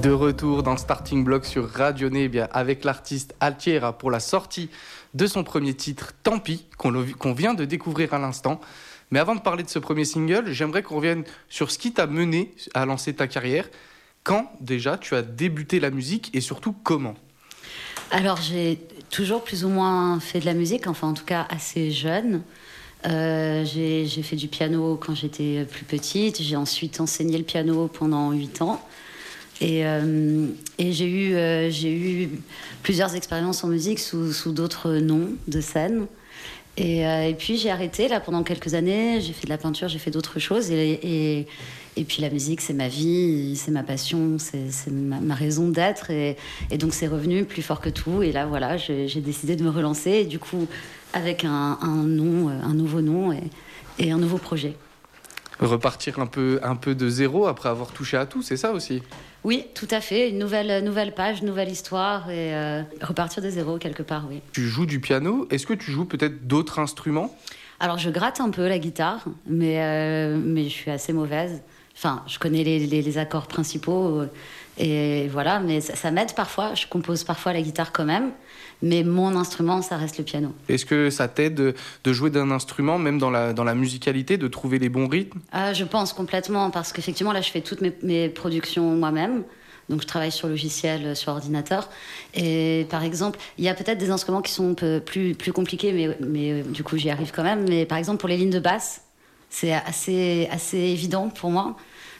De retour dans le Starting Block sur Radio Né, avec l'artiste Altiera pour la sortie de son premier titre, Tant pis, qu'on vient de découvrir à l'instant. Mais avant de parler de ce premier single, j'aimerais qu'on revienne sur ce qui t'a mené à lancer ta carrière. Quand déjà tu as débuté la musique et surtout comment ? Alors j'ai toujours plus ou moins fait de la musique, enfin en tout cas assez jeune. J'ai fait du piano quand j'étais plus petite. J'ai ensuite enseigné le piano pendant 8 ans. Et j'ai eu plusieurs expériences en musique sous d'autres noms de scène. Et puis j'ai arrêté là pendant quelques années. J'ai fait de la peinture, j'ai fait d'autres choses. Et puis la musique, c'est ma vie, c'est ma passion, c'est ma raison d'être. Et donc c'est revenu plus fort que tout. Et là voilà, j'ai décidé de me relancer. Et du coup, avec un nom, un nouveau nom et un nouveau projet. Repartir un peu de zéro après avoir touché à tout, c'est ça aussi ? Oui, tout à fait. Une nouvelle page, nouvelle histoire et repartir de zéro quelque part, oui. Tu joues du piano. Est-ce que tu joues peut-être d'autres instruments ? Alors, je gratte un peu la guitare, mais je suis assez mauvaise. Enfin, je connais les accords principaux et voilà, mais ça m'aide parfois. Je compose parfois la guitare quand même, mais mon instrument, ça reste le piano. Est-ce que ça t'aide de jouer d'un instrument, même dans la musicalité, de trouver les bons rythmes ? Je pense complètement, parce qu'effectivement, là, je fais toutes mes productions moi-même. Donc, je travaille sur logiciel, sur ordinateur. Et par exemple, il y a peut-être des instruments qui sont un peu plus compliqués, mais du coup, j'y arrive quand même. Mais par exemple, pour les lignes de basse, c'est assez évident pour moi.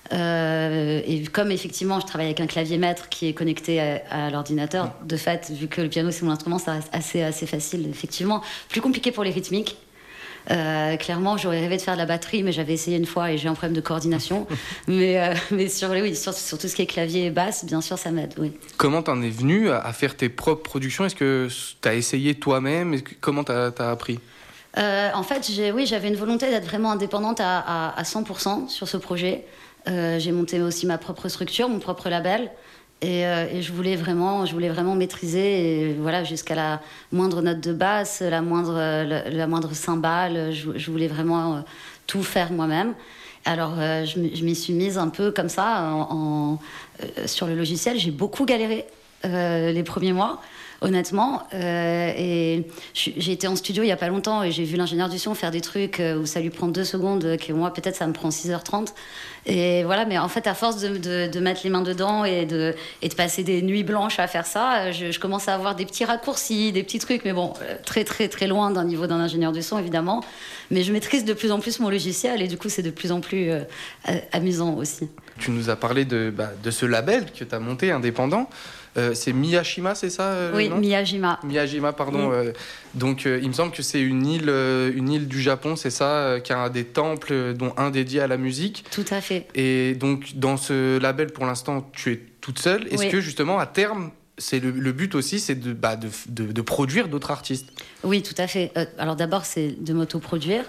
Et comme effectivement je travaille avec un clavier maître qui est connecté à l'ordinateur, de fait, vu que le piano c'est mon instrument, ça reste assez facile. Effectivement, plus compliqué pour les rythmiques. Clairement, j'aurais rêvé de faire de la batterie, mais j'avais essayé une fois et j'ai un problème de coordination. mais sur tout ce qui est clavier et basse, bien sûr, ça m'aide. Oui. Comment t'en es venu à faire tes propres productions ? Est-ce que t'as essayé toi-même ? Comment t'as appris ? En fait, j'avais une volonté d'être vraiment indépendante à 100% sur ce projet. J'ai monté aussi ma propre structure, mon propre label, et je voulais vraiment maîtriser, et voilà, jusqu'à la moindre note de basse, la moindre cymbale. Je voulais vraiment tout faire moi-même. Alors je m'y suis mise un peu comme ça sur le logiciel. J'ai beaucoup galéré les premiers mois, honnêtement, et j'ai été en studio il y a pas longtemps et j'ai vu l'ingénieur du son faire des trucs où ça lui prend 2 secondes, que moi peut-être ça me prend 6h30, et voilà. Mais en fait, à force de mettre les mains dedans et de passer des nuits blanches à faire ça, je commence à avoir des petits raccourcis, des petits trucs, mais bon, très très très loin d'un niveau d'un ingénieur du son évidemment, mais je maîtrise de plus en plus mon logiciel et du coup c'est de plus en plus amusant aussi. Tu nous as parlé de ce label que tu as monté indépendant. C'est Miyashima, c'est ça Oui, non Miyajima. Miyajima, pardon. Oui. Donc, il me semble que c'est une île du Japon, c'est ça, qui a des temples, dont un dédié à la musique. Tout à fait. Et donc, dans ce label, pour l'instant, tu es toute seule. Est-ce que, justement, à terme, c'est le but aussi, c'est de produire d'autres artistes ? Oui, tout à fait. Alors, d'abord, c'est de m'autoproduire.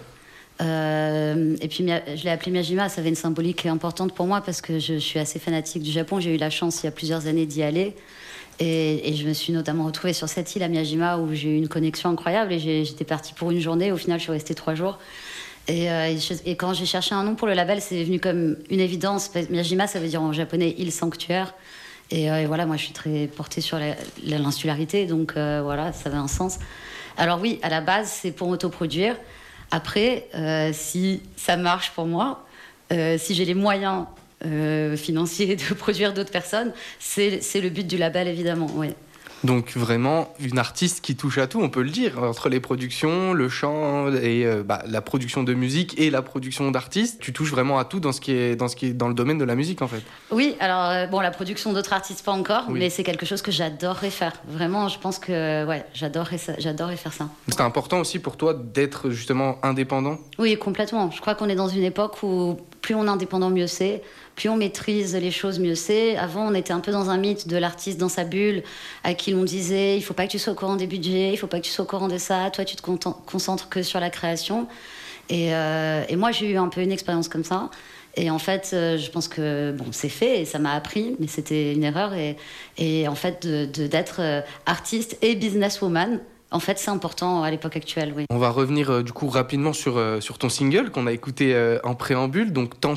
Et puis je l'ai appelé Miyajima, ça avait une symbolique importante pour moi parce que je suis assez fanatique du Japon. J'ai eu la chance il y a plusieurs années d'y aller et je me suis notamment retrouvée sur cette île à Miyajima où j'ai eu une connexion incroyable et j'étais partie pour une journée. Au final, je suis restée 3 jours. Et quand j'ai cherché un nom pour le label, c'est venu comme une évidence. Miyajima, ça veut dire en japonais île sanctuaire. Et voilà, moi je suis très portée sur l'insularité, donc voilà, ça avait un sens. Alors oui, à la base, c'est pour m'autoproduire. Après, si ça marche pour moi, si j'ai les moyens financiers de produire d'autres personnes, c'est le but du label, évidemment. Oui. Donc vraiment une artiste qui touche à tout, on peut le dire, entre les productions, le chant et la production de musique et la production d'artistes. Tu touches vraiment à tout dans ce qui est dans le domaine de la musique en fait. Oui, alors la production d'autres artistes pas encore, mais c'est quelque chose que j'adorerais faire. Vraiment, je pense que j'adorerais faire ça. C'est important aussi pour toi d'être justement indépendant ? Oui, complètement. Je crois qu'on est dans une époque où plus on est indépendant, mieux c'est. Plus on maîtrise les choses, mieux c'est. Avant, on était un peu dans un mythe de l'artiste dans sa bulle, à qui l'on disait « il faut pas que tu sois au courant des budgets, il faut pas que tu sois au courant de ça, toi tu te concentres que sur la création ». Et moi, j'ai eu un peu une expérience comme ça. Et en fait, je pense que c'est fait et ça m'a appris, mais c'était une erreur. Et en fait, d'être artiste et businesswoman, en fait, c'est important à l'époque actuelle, oui. On va revenir du coup rapidement sur ton single qu'on a écouté en préambule, donc